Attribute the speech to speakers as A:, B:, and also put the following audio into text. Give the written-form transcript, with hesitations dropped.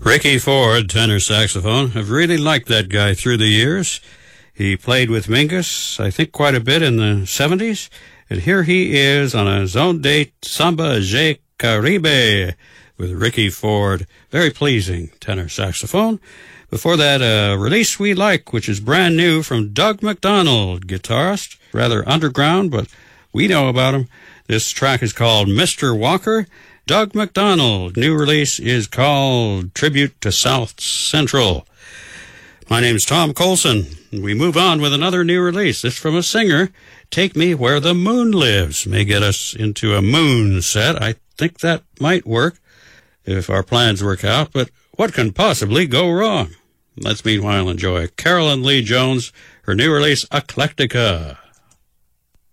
A: Ricky Ford, tenor saxophone. I've really liked that guy through the years. He played with Mingus, I think, quite a bit in the 70s. And here he is on a Zone Date Samba Je Caribe with Ricky Ford. Very pleasing tenor saxophone. Before that, a release we like, which is brand new from Doug McDonald, guitarist. Rather underground, but we know about him. This track is called Mr. Walker. Doug McDonald. New release is called Tribute to South Central. My name's Tom Colson. We move on with another new release. This from a singer. Take Me Where the Moon Lives. May get us into a moon set. I think that might work if our plans work out, but what can possibly go wrong? Let's meanwhile enjoy Carolyn Lee Jones, her new release, Eclectica.